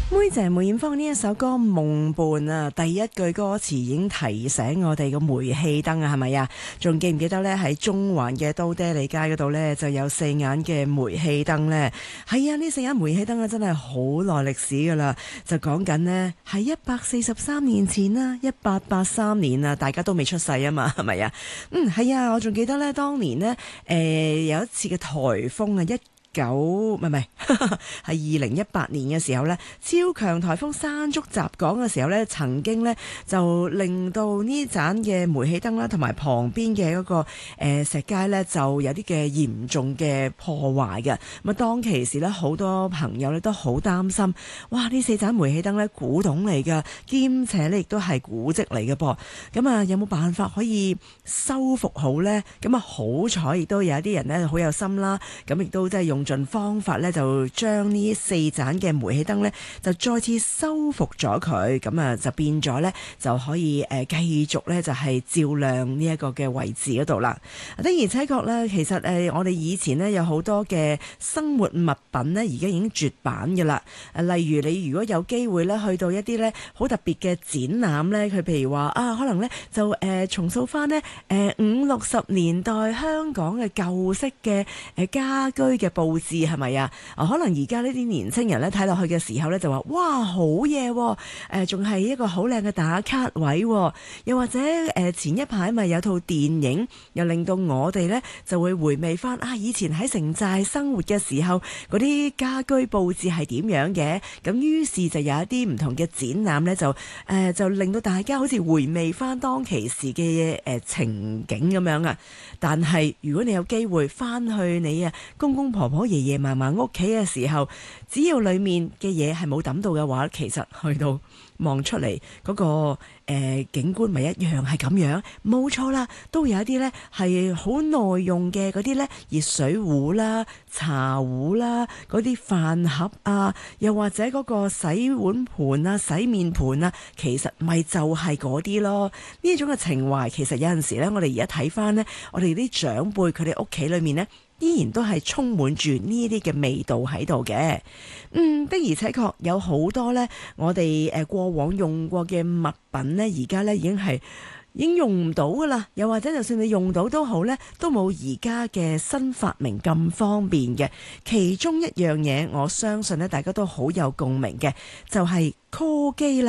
妹姐梅艷芳呢一首歌《夢伴》啊，第一句歌詞已經提醒我哋個煤氣燈啊，係咪啊？仲記唔記得呢？喺中環嘅都爹利街嗰度呢，就有四眼嘅煤氣燈呢？係啊，呢四眼煤氣燈啊，真係好耐歷史噶啦。就講緊呢，係143年前啦，1883年啊，大家都未出世啊嘛，係咪啊？係啊，我仲記得呢，當年呢，有一次嘅颱風啊，唔係係2018年嘅時候呢，超強颱風山竹襲港嘅時候呢，曾經呢就令到呢盞嘅煤氣燈啦，同埋旁邊嘅嗰個石階呢，就有啲嘅嚴重嘅破壞嘅。咁啊，當其時呢，好多朋友呢都好擔心，哇！呢四盞煤氣燈呢，古董嚟㗎，兼且呢亦都係古蹟嚟嘅噃。咁啊，有冇辦法可以修復好呢？咁啊，好彩亦都有一啲人呢好有心啦，咁亦都即係用盡方法咧，就將呢四盞嘅煤氣燈咧，就再次修復咗佢，咁啊就變咗咧，就可以繼續咧，就係照亮呢一個嘅位置嗰度啦。的而且確咧，其實我哋以前呢，有好多嘅生活物品呢，而家已經絕版嘅啦。例如你如果有機會咧，去到一啲咧好特別嘅展覽咧，佢譬如話啊，可能咧就重塑翻呢50-60年代香港嘅舊式嘅家居嘅佈置係咪啊？可能而家呢啲年青人咧睇落去嘅時候咧就話哇好嘢喎！仲係一個好靚嘅打卡位喎，又或者前一排咪有套電影，又令到我哋咧就會回味翻啊以前喺城寨生活嘅時候嗰啲家居佈置係點樣嘅，咁於是就有一啲唔同嘅展覽咧就令到大家好似回味翻當其時嘅情景咁樣啊！但係如果你有機會翻去你公公婆婆爺爺嫲嫲屋企嘅時候，只要裡面嘅嘢係冇抌到嘅話，其實去到望出嚟嗰個景觀咪一樣係咁樣，冇錯啦，都有一啲呢係好耐用嘅嗰啲呢熱水壺啦、茶壺啦、嗰啲飯盒啊，又或者嗰個洗碗盤啊、洗面盤啊，其實咪就係嗰啲咯。呢種嘅情懷其實有陣時呢，我哋而家睇翻呢，我哋啲長輩佢哋屋企裏面呢，依然都係充滿住呢啲嘅味道喺度嘅。的而且確有好多呢，我哋過往用過嘅物品呢，而家呢已經用唔到噶啦。又或者就算你用到都好呢，都冇而家嘅新發明咁方便嘅。其中一樣嘢，我相信呢大家都好有共鳴嘅，就係 call 機啦。